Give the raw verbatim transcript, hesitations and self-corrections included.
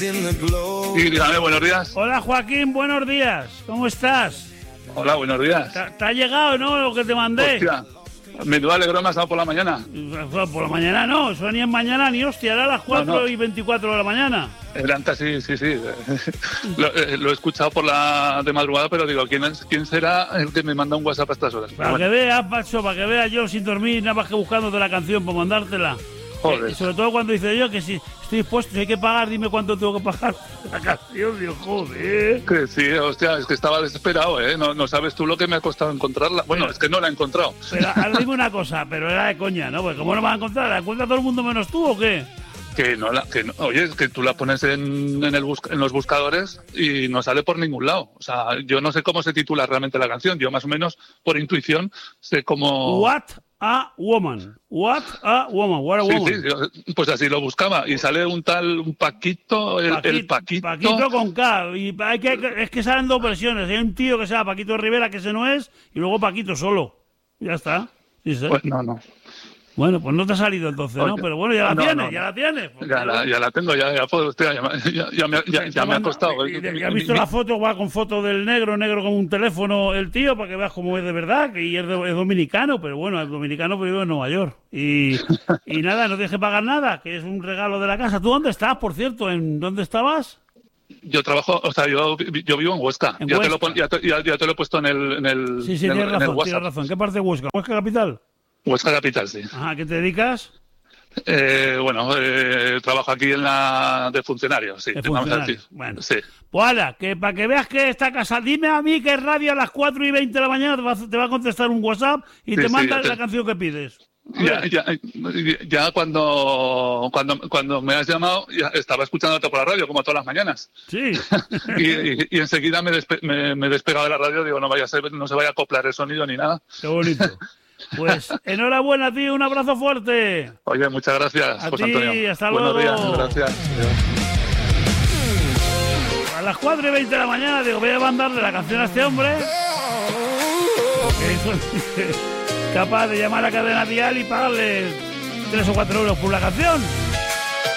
Sí, dígame, buenos días. Hola Joaquín, buenos días. ¿Cómo estás? Hola, buenos días. ¿Te, te ha llegado, no, lo que te mandé? Hostia, menudo alegrón me has dado por la mañana. Por la mañana no, eso ni en mañana ni hostia, era a las cuatro No, no. y veinticuatro de la mañana. Eran casi, sí, sí. lo, eh, lo he escuchado por la de madrugada, pero digo, ¿quién, es, ¿quién será el que me manda un WhatsApp a estas horas? Para Bueno. que veas, macho, para que veas yo sin dormir, nada más que buscándote la canción para mandártela. Joder. Eh, sobre todo cuando dice yo que si estoy dispuesto, si hay que pagar, dime cuánto tengo que pagar la canción, digo, joder. Que sí, hostia, es que estaba desesperado, ¿eh? No, no sabes tú lo que me ha costado encontrarla. Bueno, Pero- es que no la he encontrado. Pero ahora dime una cosa, pero era de coña, ¿no? Pues ¿cómo no vas a encontrar? ¿La encuentra todo el mundo menos tú o qué? Que no la, que no, oye, es que tú la pones en, en, el busca- en los buscadores y no sale por ningún lado. O sea, yo no sé cómo se titula realmente la canción. Yo más o menos, por intuición, sé cómo... What a woman. What a woman. What a Sí, woman. sí, yo- pues así lo buscaba. Y sale un tal, un Paquito, el, el Paquito. Paquito con K. Y hay que, es que salen dos versiones. Hay un tío que se llama Paquito Rivera, que ese no es, y luego Paquito solo. Ya está. Sí, sí. Pues no, no. Bueno, pues no te ha salido entonces, ¿no? Oye, Pero bueno, ya la no, tienes, no, ya no. la tienes. Pues Ya la, ya la tengo, ya, ya puedo, hostia, ya, me- ya, ya me, ya, ya me ha costado. ¿Y- y- ¿Has visto la foto? Va con foto del negro, negro con un teléfono, el tío, para que veas cómo es de verdad, que y es, de- es dominicano, pero bueno, es dominicano, pero vive en Nueva York. Y, y nada, no tienes que pagar nada, que es un regalo de la casa. ¿Tú dónde estás, por cierto? ¿En dónde estabas? Yo trabajo, o sea, yo, yo vivo en Huesca. En ya, Te lo, Huesca. pon- ya, te, ya- ya te lo he puesto en el, en el, Sí, sí, en el, tienes en el razón, WhatsApp. tienes razón. ¿Qué parte de Huesca? ¿Huesca capital? Huesca Capital, sí. Ajá, ¿a qué te dedicas? Eh, bueno, eh, trabajo aquí en la de funcionario, sí. De vamos a funcionario. decir. Bueno. Sí. Pues ahora, que para que veas que esta casa, dime a mí que es radio a las cuatro y veinte de la mañana, te va, a- te va a contestar un WhatsApp y Sí, te sí, manda ya te- la canción que pides. A Ya, ver. ya, ya cuando, cuando, cuando me has llamado, ya estaba escuchándote por la radio, como todas las mañanas. Sí. Y, y- y enseguida me, despe- me, me he despegado de la radio, digo, no vaya a ser, no se vaya a acoplar el sonido ni nada. Qué bonito. Pues enhorabuena, tío, un abrazo fuerte. Oye, muchas gracias, A José ti, Antonio. hasta Buenos luego. días, gracias. A las cuatro y veinte de la mañana digo, voy a mandarle la canción a este hombre. Que es capaz de llamar a Cadena Dial y pagarle tres o cuatro euros por la canción.